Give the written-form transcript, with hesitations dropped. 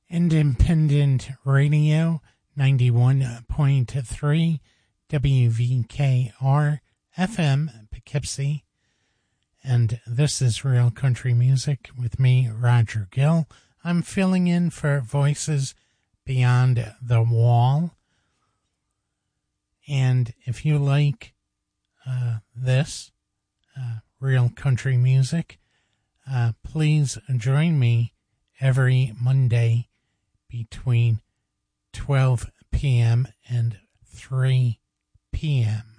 Independent Radio 91.3 WVKR FM Poughkeepsie. And this is Real Country Music with me, Roger Gill. I'm filling in for Voices Beyond the Wall. And if you like this Real Country Music, please join me every Monday between 12 p.m. and 3 p.m.